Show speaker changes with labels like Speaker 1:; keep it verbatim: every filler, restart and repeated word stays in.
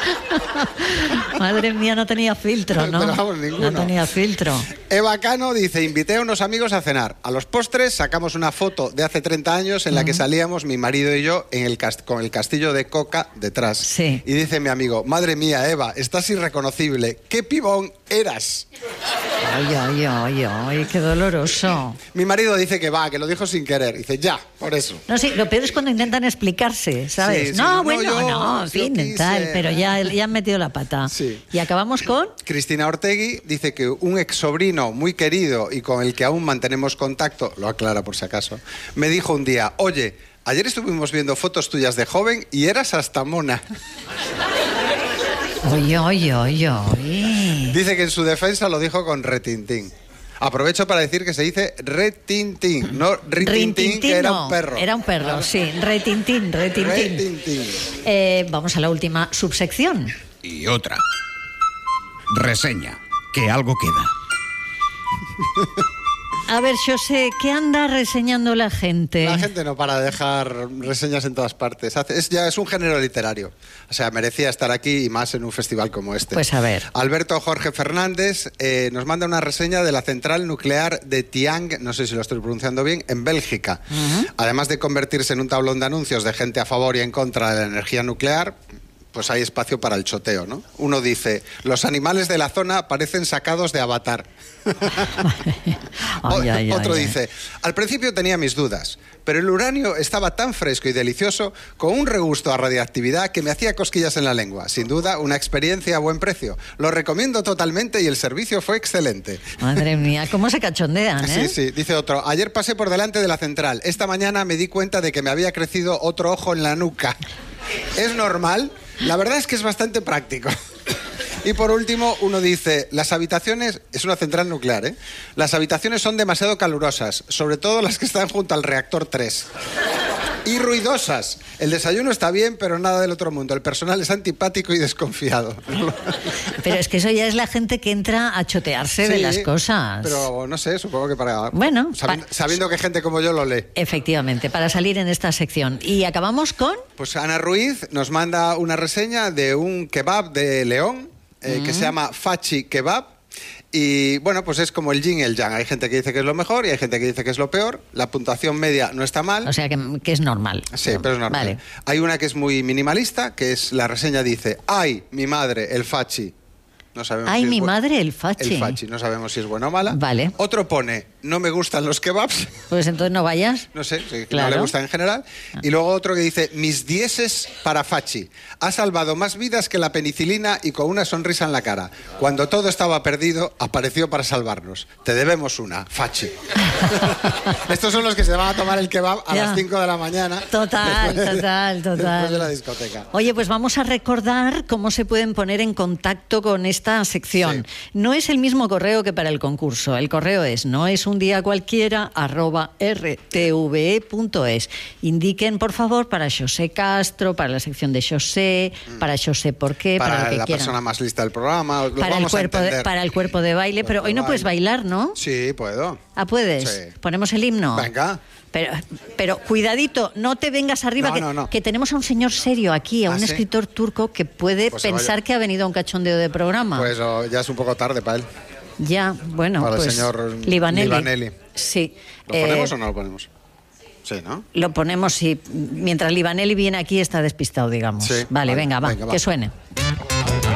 Speaker 1: Madre mía, no tenía filtro, ¿no?
Speaker 2: Pero vamos, ninguno.
Speaker 1: No tenía filtro.
Speaker 2: Eva Cano dice, invité a unos amigos a cenar. A los postres sacamos una foto de hace treinta años en la uh-huh. que salíamos mi marido y yo en el cast- con el castillo de Coca detrás.
Speaker 1: Sí.
Speaker 2: Y dice mi amigo, madre mía, Eva, estás irreconocible. ¿Qué pibón eras?
Speaker 1: Ay, ay, ay, ay, qué doloroso.
Speaker 2: Mi marido dice que va, que lo dijo sin querer. Dice, ya, por eso.
Speaker 1: No, sí, lo peor es cuando intentan explicarse, ¿sabes?
Speaker 2: Sí, sí,
Speaker 1: no,
Speaker 2: no,
Speaker 1: bueno,
Speaker 2: yo-
Speaker 1: no, en fin,
Speaker 2: yo quise.
Speaker 1: tal, pero ya, ya han metido la pata.
Speaker 2: Sí.
Speaker 1: Y acabamos con...
Speaker 2: Cristina Ortegui dice que un ex sobrino muy querido y con el que aún mantenemos contacto, lo aclara por si acaso, me dijo un día, oye, ayer estuvimos viendo fotos tuyas de joven y eras hasta mona.
Speaker 1: Oye, oye, oye, oye.
Speaker 2: Dice que en su defensa lo dijo con retintín. Aprovecho para decir que se dice retintín, no ritintín, que era
Speaker 1: no,
Speaker 2: un perro.
Speaker 1: Era un perro, sí. Retintín, retintín.
Speaker 2: Retintín.
Speaker 1: Eh, vamos a la última subsección.
Speaker 3: Y otra. Reseña, que algo queda.
Speaker 1: A ver, José, ¿qué anda reseñando la gente?
Speaker 2: La gente no para de dejar reseñas en todas partes. Hace- Es, ya es un género literario. O sea, merecía estar aquí y más en un festival como este.
Speaker 1: Pues a ver.
Speaker 2: Alberto Jorge Fernández eh, nos manda una reseña de la central nuclear de Tiang, no sé si lo estoy pronunciando bien, en Bélgica.
Speaker 1: Uh-huh.
Speaker 2: Además de convertirse en un tablón de anuncios de gente a favor y en contra de la energía nuclear, pues hay espacio para el choteo, ¿no? Uno dice, los animales de la zona parecen sacados de Avatar.
Speaker 1: Ay, ay,
Speaker 2: Otro
Speaker 1: ay, ay.
Speaker 2: dice, al principio tenía mis dudas, pero el uranio estaba tan fresco y delicioso, con un regusto a radiactividad que me hacía cosquillas en la lengua. Sin duda, una experiencia a buen precio. Lo recomiendo totalmente y el servicio fue excelente.
Speaker 1: Madre mía, cómo se cachondean, ¿eh?
Speaker 2: Sí, sí, dice otro, ayer pasé por delante de la central. Esta mañana me di cuenta de que me había crecido otro ojo en la nuca. ¿Es normal? La verdad es que es bastante práctico. Y por último, uno dice, las habitaciones, es una central nuclear, ¿eh? Las habitaciones son demasiado calurosas, sobre todo las que están junto al reactor tres. Y ruidosas. El desayuno está bien, pero nada del otro mundo. El personal es antipático y desconfiado.
Speaker 1: Pero es que eso ya es la gente que entra a chotearse de
Speaker 2: Sí,
Speaker 1: las cosas.
Speaker 2: Pero no sé, supongo que para...
Speaker 1: Bueno,
Speaker 2: sabiendo,
Speaker 1: pa-
Speaker 2: sabiendo que gente como yo lo lee.
Speaker 1: Efectivamente, para salir en esta sección. Y acabamos con...
Speaker 2: Pues Ana Ruiz nos manda una reseña de un kebab de León eh,
Speaker 1: Mm.
Speaker 2: que se llama Fachi Kebab. Y bueno, pues es como el yin y el yang. Hay gente que dice que es lo mejor y hay gente que dice que es lo peor. La puntuación media no está mal.
Speaker 1: O sea, que, que es normal.
Speaker 2: Sí, pero es normal.
Speaker 1: Vale.
Speaker 2: Hay una que es muy minimalista, que es la reseña dice, ¡ay, mi madre, el fachi! No sabemos
Speaker 1: Ay,
Speaker 2: si es
Speaker 1: mi
Speaker 2: bu-
Speaker 1: madre, el fachi.
Speaker 2: El fachi, no sabemos si es bueno o mala.
Speaker 1: Vale.
Speaker 2: Otro pone, no me gustan los kebabs.
Speaker 1: Pues entonces no vayas.
Speaker 2: No sé, si
Speaker 1: Claro.
Speaker 2: no le gusta en general. Y luego otro que dice, mis dieces para Fachi. Ha salvado más vidas que la penicilina y con una sonrisa en la cara. Cuando todo estaba perdido, apareció para salvarnos. Te debemos una, Fachi. Estos son los que se van a tomar el kebab a
Speaker 1: Ya.
Speaker 2: las cinco de la mañana.
Speaker 1: Total,
Speaker 2: después de-
Speaker 1: total, total.
Speaker 2: Después de la discoteca.
Speaker 1: Oye, pues vamos a recordar cómo se pueden poner en contacto con esta sección.
Speaker 2: Sí.
Speaker 1: No es el mismo correo que para el concurso. El correo es no es un día cualquiera arroba r t v e punto es. Indiquen, por favor, para José Castro, para la sección de José, para José por qué, para,
Speaker 2: Para
Speaker 1: lo que
Speaker 2: la
Speaker 1: quieran.
Speaker 2: persona más lista del programa. Lo
Speaker 1: Para el,
Speaker 2: vamos a
Speaker 1: cuerpo de,
Speaker 2: entender.
Speaker 1: para el cuerpo de baile, pero
Speaker 2: Cuerpo
Speaker 1: hoy
Speaker 2: de
Speaker 1: no puedes
Speaker 2: baile.
Speaker 1: bailar, ¿no?
Speaker 2: Sí, puedo.
Speaker 1: Ah, ¿puedes?
Speaker 2: Sí.
Speaker 1: ¿Ponemos el himno?
Speaker 2: Venga.
Speaker 1: Pero, pero cuidadito, no te vengas arriba,
Speaker 2: No,
Speaker 1: que,
Speaker 2: no, no.
Speaker 1: que tenemos a un señor serio aquí, a
Speaker 2: ¿Ah,
Speaker 1: un
Speaker 2: sí?
Speaker 1: escritor turco que puede
Speaker 2: Pues se
Speaker 1: pensar
Speaker 2: vaya.
Speaker 1: que ha venido a un cachondeo de programa.
Speaker 2: Pues oh, ya es un poco tarde para él.
Speaker 1: Ya, bueno,
Speaker 2: Para el
Speaker 1: pues
Speaker 2: señor
Speaker 1: Livaneli.
Speaker 2: Livaneli.
Speaker 1: Sí.
Speaker 2: ¿Lo
Speaker 1: eh,
Speaker 2: ponemos o no lo ponemos? Sí, ¿no?
Speaker 1: Lo ponemos, sí. Mientras Livaneli viene aquí está despistado, digamos.
Speaker 2: Sí.
Speaker 1: Vale,
Speaker 2: Vale,
Speaker 1: venga, va,
Speaker 2: venga, va.
Speaker 1: que suene.